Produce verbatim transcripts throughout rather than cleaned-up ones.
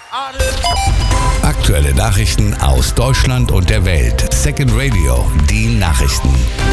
Aktuelle Nachrichten aus Deutschland und der Welt. Second Radio, die Nachrichten.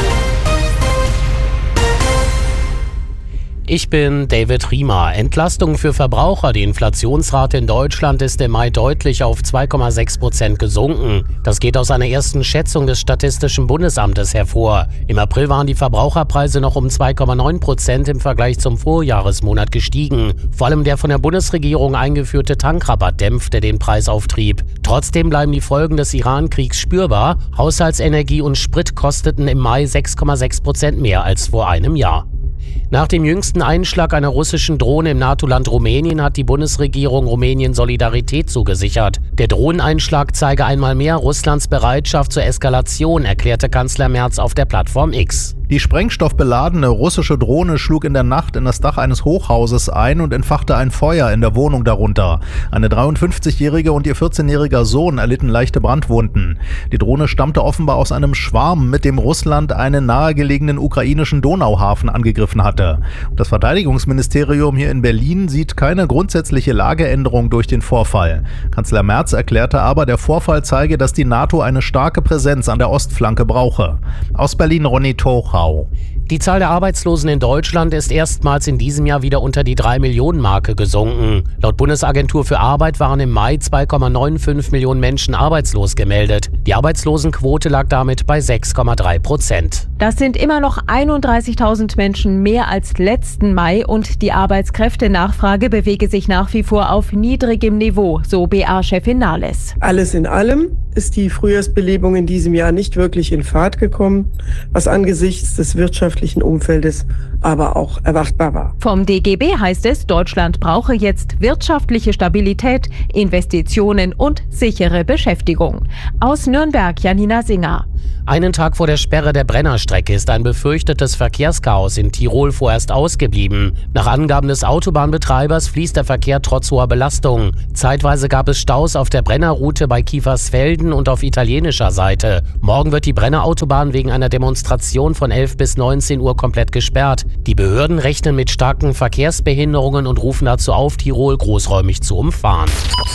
Ich bin David Riemer. Entlastung für Verbraucher. Die Inflationsrate in Deutschland ist im Mai deutlich auf zwei Komma sechs Prozent gesunken. Das geht aus einer ersten Schätzung des Statistischen Bundesamtes hervor. Im April waren die Verbraucherpreise noch um zwei Komma neun Prozent im Vergleich zum Vorjahresmonat gestiegen. Vor allem der von der Bundesregierung eingeführte Tankrabatt dämpfte den Preisauftrieb. Trotzdem bleiben die Folgen des Iran-Kriegs spürbar. Haushaltsenergie und Sprit kosteten im Mai sechs Komma sechs Prozent mehr als vor einem Jahr. Nach dem jüngsten Einschlag einer russischen Drohne im NATO-Land Rumänien hat die Bundesregierung Rumänien Solidarität zugesichert. Der Drohneneinschlag zeige einmal mehr Russlands Bereitschaft zur Eskalation, erklärte Kanzler Merz auf der Plattform X. Die sprengstoffbeladene russische Drohne schlug in der Nacht in das Dach eines Hochhauses ein und entfachte ein Feuer in der Wohnung darunter. Eine dreiundfünfzigjährige und ihr vierzehnjähriger Sohn erlitten leichte Brandwunden. Die Drohne stammte offenbar aus einem Schwarm, mit dem Russland einen nahegelegenen ukrainischen Donauhafen angegriffen hatte. Das Verteidigungsministerium hier in Berlin sieht keine grundsätzliche Lageänderung durch den Vorfall. Kanzler Merz erklärte aber, der Vorfall zeige, dass die NATO eine starke Präsenz an der Ostflanke brauche. Aus Berlin Ronny Tochau. Die Zahl der Arbeitslosen in Deutschland ist erstmals in diesem Jahr wieder unter die drei Millionen Marke gesunken. Laut Bundesagentur für Arbeit waren im Mai zwei Komma fünfundneunzig Millionen Menschen arbeitslos gemeldet. Die Arbeitslosenquote lag damit bei sechs Komma drei Prozent. Das sind immer noch einunddreißigtausend Menschen mehr als letzten Mai und die Arbeitskräftenachfrage bewege sich nach wie vor auf niedrigem Niveau, so B A-Chefin Nahles. Alles in allem ist die Frühjahrsbelebung in diesem Jahr nicht wirklich in Fahrt gekommen, was angesichts des wirtschaftlichen Umfeldes aber auch erwartbar war. Vom D G B heißt es, Deutschland brauche jetzt wirtschaftliche Stabilität, Investitionen und sichere Beschäftigung. Aus Nürnberg Janina Singer. Einen Tag vor der Sperre der Brennerstrecke ist ein befürchtetes Verkehrschaos in Tirol vorerst ausgeblieben. Nach Angaben des Autobahnbetreibers fließt der Verkehr trotz hoher Belastung. Zeitweise gab es Staus auf der Brennerroute bei Kiefersfelden und auf italienischer Seite. Morgen wird die Brennerautobahn wegen einer Demonstration von elf bis neunzehn Uhr komplett gesperrt. Die Behörden rechnen mit starken Verkehrsbehinderungen und rufen dazu auf, Tirol großräumig zu umfahren.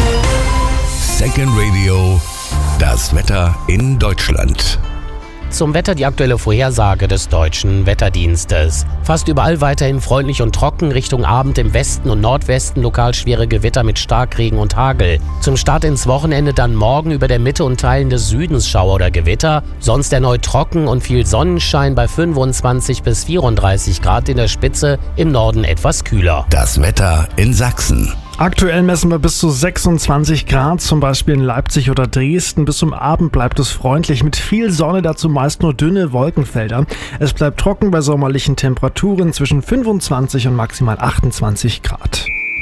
Second Radio, das Wetter in Deutschland. Zum Wetter die aktuelle Vorhersage des Deutschen Wetterdienstes. Fast überall weiterhin freundlich und trocken, Richtung Abend im Westen und Nordwesten lokal schwere Gewitter mit Starkregen und Hagel. Zum Start ins Wochenende dann morgen über der Mitte und Teilen des Südens Schauer oder Gewitter. Sonst erneut trocken und viel Sonnenschein bei fünfundzwanzig bis vierunddreißig Grad in der Spitze, im Norden etwas kühler. Das Wetter in Sachsen. Aktuell messen wir bis zu sechsundzwanzig Grad, zum Beispiel in Leipzig oder Dresden. Bis zum Abend bleibt es freundlich mit viel Sonne, dazu meist nur dünne Wolkenfelder. Es bleibt trocken bei sommerlichen Temperaturen zwischen fünfundzwanzig und maximal achtundzwanzig Grad.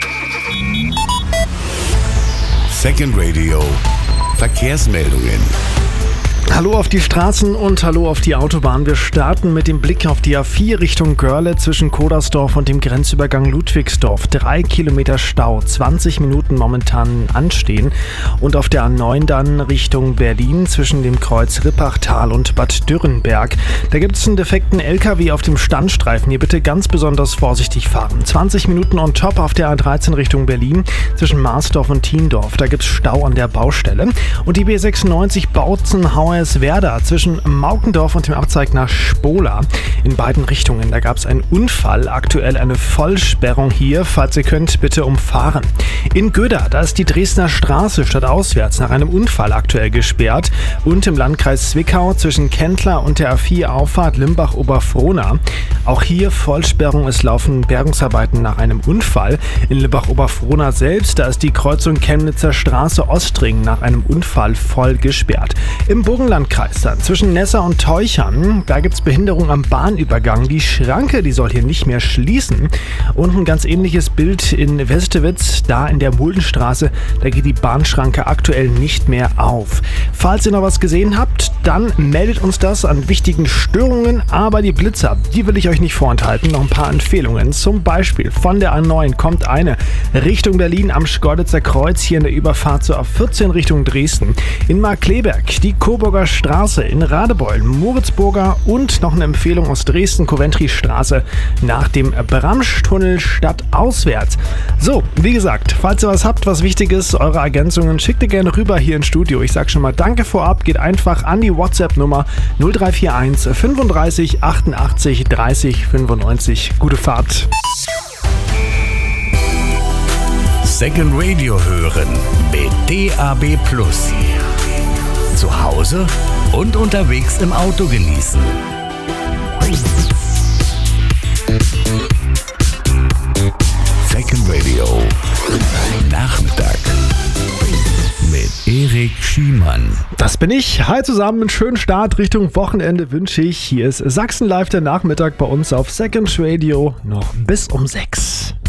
Second Radio, Verkehrsmeldungen. Hallo auf die Straßen und hallo auf die Autobahn. Wir starten mit dem Blick auf die A vier Richtung Görle zwischen Kodersdorf und dem Grenzübergang Ludwigsdorf. Drei Kilometer Stau, zwanzig Minuten momentan anstehen. Und auf der A neun dann Richtung Berlin zwischen dem Kreuz Rippachtal und Bad Dürrenberg. Da gibt es einen defekten L K W auf dem Standstreifen. Hier bitte ganz besonders vorsichtig fahren. zwanzig Minuten on top auf der A dreizehn Richtung Berlin zwischen Marsdorf und Thiendorf. Da gibt es Stau an der Baustelle. Und die B sechsundneunzig Bautzen-Hauer Werder zwischen Maukendorf und dem Abzweig nach Spola in beiden Richtungen. Da gab es einen Unfall, aktuell eine Vollsperrung hier. Falls ihr könnt, bitte umfahren. In Göda, da ist die Dresdner Straße stadtauswärts nach einem Unfall aktuell gesperrt. Und im Landkreis Zwickau zwischen Kentler und der A vier Auffahrt Limbach-Oberfrohna. Auch hier Vollsperrung, es laufen Bergungsarbeiten nach einem Unfall. In Limbach-Oberfrohna selbst, da ist die Kreuzung Chemnitzer Straße Ostring nach einem Unfall voll gesperrt. Im Burgenland Landkreis dann zwischen Nessa und Teuchern, da gibt es Behinderung am Bahnübergang. Die Schranke, die soll hier nicht mehr schließen. Und ein ganz ähnliches Bild in Westewitz, da in der Muldenstraße, da geht die Bahnschranke aktuell nicht mehr auf. Falls ihr noch was gesehen habt, dann meldet uns das an wichtigen Störungen, aber die Blitzer, die will ich euch nicht vorenthalten. Noch ein paar Empfehlungen, zum Beispiel von der A neun kommt eine Richtung Berlin am Schkeuditzer Kreuz, hier in der Überfahrt zur A vierzehn Richtung Dresden. In Markkleeberg, die Coburger Moritzburger Straße in Radebeul, Moritzburger und noch eine Empfehlung aus Dresden, Coventry-Straße nach dem Bramschtunnel stadtauswärts. So, wie gesagt, falls ihr was habt, was wichtig ist, eure Ergänzungen, schickt ihr gerne rüber hier ins Studio. Ich sag schon mal danke vorab, geht einfach an die WhatsApp-Nummer null drei vier eins fünfunddreißig achtundachtzig dreißig fünfundneunzig. Gute Fahrt. Second Radio hören mit D A B Plus. Zu Hause und unterwegs im Auto genießen. Second Radio Nachmittag mit Erik Schiemann. Das bin ich. Hi zusammen, einen schönen Start Richtung Wochenende wünsche ich. Hier ist Sachsen Live, der Nachmittag bei uns auf Second Radio, noch bis um sechs.